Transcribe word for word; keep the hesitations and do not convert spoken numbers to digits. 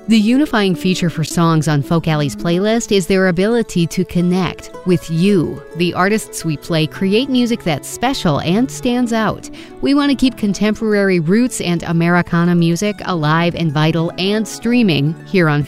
The unifying feature for songs on Folk Alley's playlist is their ability to connect with you. The artists we play create music that's special and stands out. We want to keep contemporary roots and Americana music alive and vital and streaming here on